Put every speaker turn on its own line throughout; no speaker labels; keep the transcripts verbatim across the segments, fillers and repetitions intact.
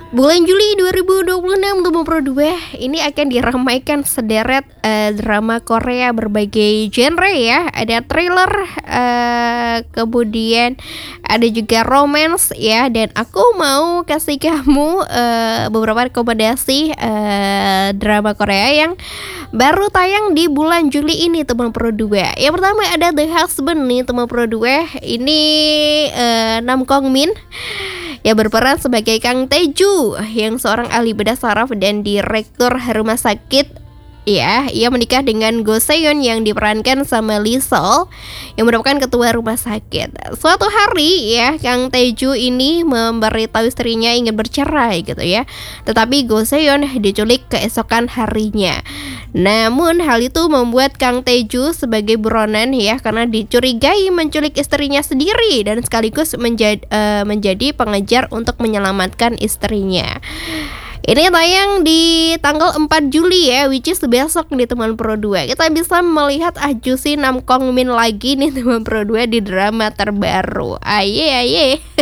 Bulan Juli dua ribu dua puluh enam Teman Pro dua ini akan diramaikan sederet uh, drama Korea berbagai genre ya. Ada thriller, uh, kemudian ada juga romance ya. Dan aku mau kasih kamu uh, beberapa rekomendasi uh, drama Korea yang baru tayang di bulan Juli ini Teman Pro dua. Yang pertama ada The Husband nih Teman Pro dua. Ini uh, Nam Kong Min yang berperan sebagai Kang Tae-ju, yang seorang ahli bedah saraf dan direktur rumah sakit. Ya, ia menikah dengan Go Se-yeon yang diperankan sama Lee Sol yang merupakan ketua rumah sakit. Suatu hari ya, Kang Tae-ju ini memberitahu istrinya ingin bercerai gitu ya. Tetapi Go Se-yeon diculik keesokan harinya. Namun hal itu membuat Kang Tae-ju sebagai buronan ya, karena dicurigai menculik istrinya sendiri dan sekaligus menjadi, uh, menjadi pengejar untuk menyelamatkan istrinya. Ini tayang di tanggal empat Juli ya, which is besok nih Teman Pro dua. Kita bisa melihat Ahjusi Nam Kong Min lagi nih Teman Pro dua di drama terbaru. Aye aye.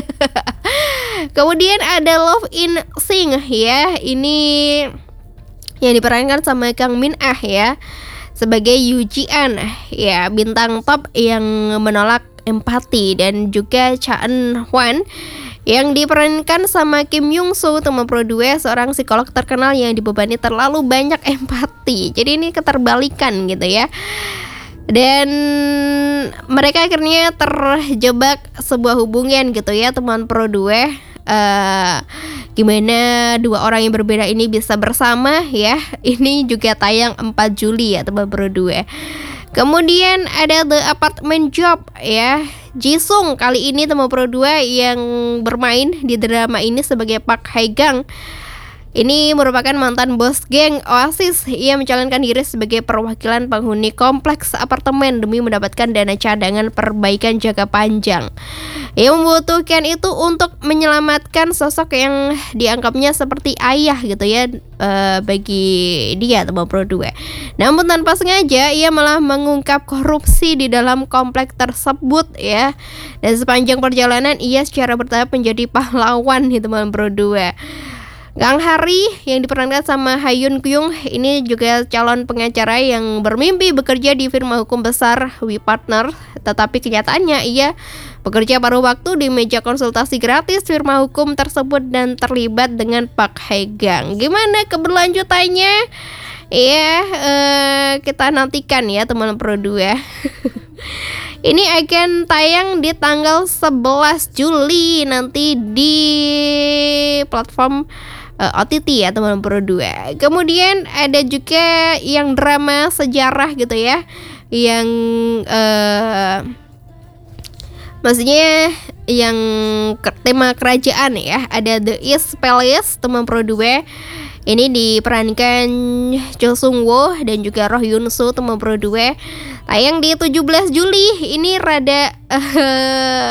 Kemudian ada Love in Sing ya. Ini yang diperankan sama Kang Min Ah ya, sebagai Yu Ji An ya, bintang top yang menolak empati, dan juga Cha Eun Hwan yang diperankan sama Kim Yung Soo Teman Pro dua, seorang psikolog terkenal yang dibebani terlalu banyak empati. Jadi ini keterbalikan gitu ya. Dan mereka akhirnya terjebak sebuah hubungan gitu ya Teman Pro dua. Uh, gimana dua orang yang berbeda ini bisa bersama ya. Ini juga tayang empat Juli ya Teman Pro dua. Kemudian ada The Apartment Job ya. Jisung kali ini Teman Pro dua yang bermain di drama ini sebagai Park Hae Gang. Ini merupakan mantan bos geng Oasis. Ia mencalonkan diri sebagai perwakilan penghuni kompleks apartemen demi mendapatkan dana cadangan perbaikan jangka panjang. Ia membutuhkan itu untuk menyelamatkan sosok yang dianggapnya seperti ayah gitu ya, uh, bagi dia Teman Pro dua. Namun tanpa sengaja ia malah mengungkap korupsi di dalam kompleks tersebut ya. Dan sepanjang perjalanan ia secara bertahap menjadi pahlawan di Teman Pro dua. Kang Hari yang diperankan sama Hyun Kyung ini juga calon pengacara yang bermimpi bekerja di firma hukum besar We Partner, tetapi kenyataannya ia bekerja paruh waktu di meja konsultasi gratis firma hukum tersebut dan terlibat dengan Park Hae Gang. Gimana keberlanjutannya? Ya, uh, kita nantikan ya Teman Pro dua. Ini akan tayang di tanggal sebelas Juli nanti di platform Uh, O T T ya Teman Pro dua. Kemudian ada juga yang drama sejarah gitu ya, yang uh, maksudnya yang ke, tema kerajaan ya. Ada The East Palace Teman Pro dua. Ini diperankan Cho Sung Woo dan juga Roh Yun Soo Teman Pro dua. Tayang di tujuh belas Juli. Ini rada uh,